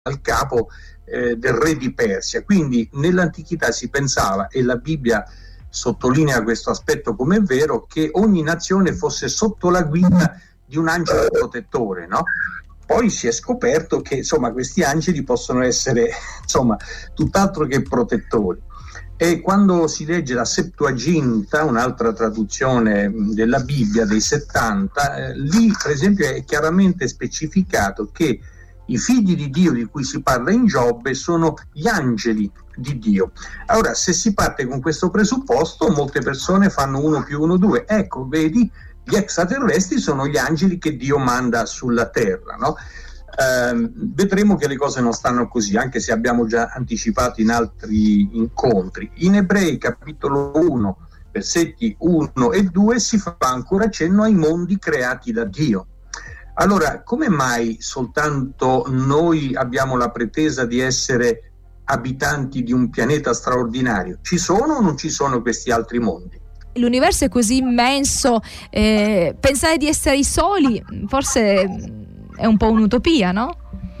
al capo del re di Persia. Quindi nell'antichità si pensava, e la Bibbia sottolinea questo aspetto come è vero, che ogni nazione fosse sotto la guida di un angelo protettore, no? Poi si è scoperto che insomma questi angeli possono essere insomma tutt'altro che protettori. E quando si legge la Septuaginta, un'altra traduzione della Bibbia dei 70, lì per esempio è chiaramente specificato che i figli di Dio di cui si parla in Giobbe sono gli angeli di Dio. Allora, se si parte con questo presupposto, molte persone fanno 1 più 1 2. Ecco, vedi, gli extraterrestri sono gli angeli che Dio manda sulla terra, no? Vedremo che le cose non stanno così, anche se abbiamo già anticipato in altri incontri. In Ebrei capitolo 1, versetti 1 e 2 si fa ancora cenno ai mondi creati da Dio. Allora, come mai soltanto noi abbiamo la pretesa di essere abitanti di un pianeta straordinario? Ci sono o non ci sono questi altri mondi? L'universo è così immenso, pensare di essere i soli forse è un po' un'utopia, no?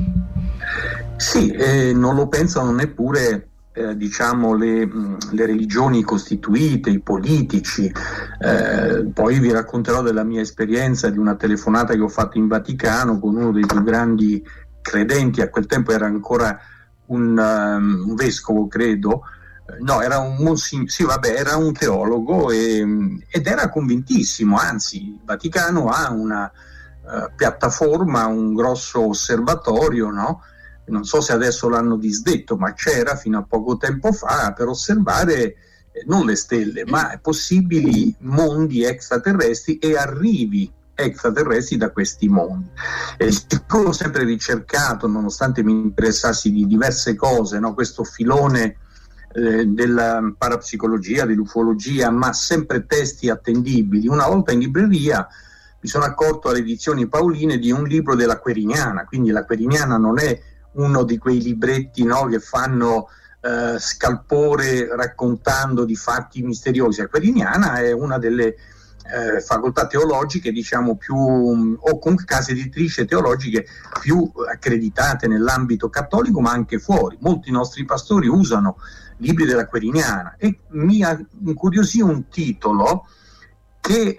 Sì, non lo pensano neppure diciamo le religioni costituite, i politici. Poi vi racconterò della mia esperienza di una telefonata che ho fatto in Vaticano con uno dei più grandi credenti. A quel tempo era ancora un vescovo, credo. No, era era un teologo ed era convintissimo. Anzi, il Vaticano ha una piattaforma, un grosso osservatorio, no? Non so se adesso l'hanno disdetto, ma c'era fino a poco tempo fa per osservare non le stelle, ma possibili mondi extraterrestri e arrivi extraterrestri da questi mondi. Ho sempre ricercato, nonostante mi interessassi di diverse cose, no? Questo filone della parapsicologia, dell'ufologia, ma sempre testi attendibili. Una volta in libreria mi sono accorto alle edizioni Paoline di un libro della Queriniana, quindi la Queriniana non è uno di quei libretti, no, che fanno scalpore raccontando di fatti misteriosi. La Queriniana è una delle facoltà teologiche, diciamo, più o comunque case editrici teologiche più accreditate nell'ambito cattolico, ma anche fuori. Molti nostri pastori usano libri della Queriniana e mi incuriosì un titolo che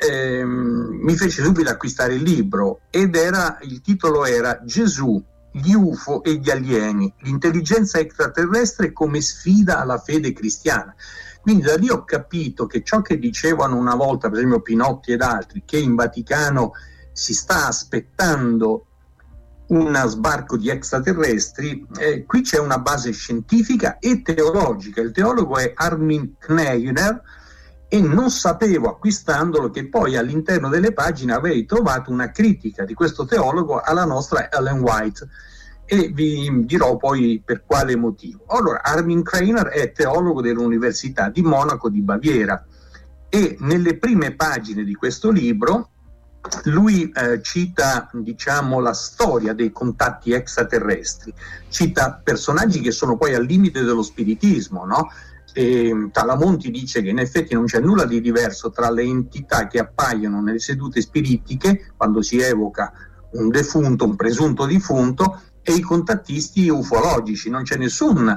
mi fece subito acquistare il libro, ed il titolo era Gesù, gli UFO e gli alieni, l'intelligenza extraterrestre come sfida alla fede cristiana. Quindi da lì ho capito che ciò che dicevano una volta, per esempio Pinotti ed altri, che in Vaticano si sta aspettando uno sbarco di extraterrestri, qui c'è una base scientifica e teologica. Il teologo è Armin Kneiner, e non sapevo, acquistandolo, che poi all'interno delle pagine avrei trovato una critica di questo teologo alla nostra Ellen White, e vi dirò poi per quale motivo. Allora, Armin Kneiner è teologo dell'Università di Monaco di Baviera, e nelle prime pagine di questo libro lui cita, diciamo, la storia dei contatti extraterrestri, cita personaggi che sono poi al limite dello spiritismo, no? E Talamonti dice che in effetti non c'è nulla di diverso tra le entità che appaiono nelle sedute spiritiche quando si evoca un defunto, un presunto defunto, e i contattisti ufologici. Non c'è nessuna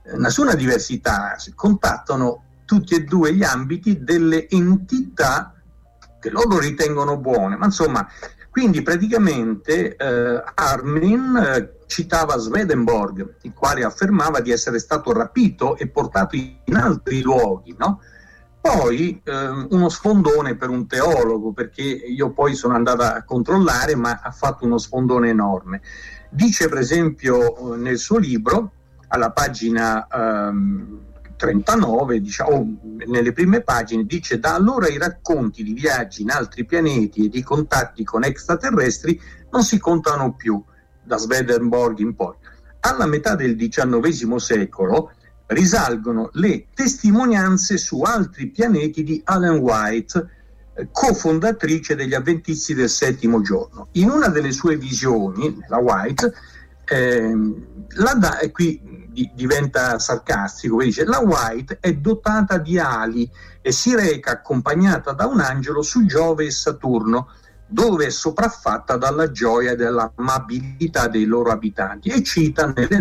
diversità, si contattano tutti e due gli ambiti delle entità che loro ritengono buone, ma insomma, quindi praticamente Armin citava Swedenborg, il quale affermava di essere stato rapito e portato in altri luoghi, no? Poi uno sfondone per un teologo, perché io poi sono andata a controllare, ma ha fatto uno sfondone enorme. Dice per esempio nel suo libro, alla pagina 39, diciamo, nelle prime pagine, dice: da allora i racconti di viaggi in altri pianeti e di contatti con extraterrestri non si contano più, da Swedenborg in poi. Alla metà del XIX secolo risalgono le testimonianze su altri pianeti di Ellen White, cofondatrice degli Adventisti del Settimo Giorno. In una delle sue visioni, la White, e qui diventa sarcastico, dice: la White è dotata di ali e si reca accompagnata da un angelo su Giove e Saturno, dove è sopraffatta dalla gioia e dall'amabilità dei loro abitanti, e cita nelle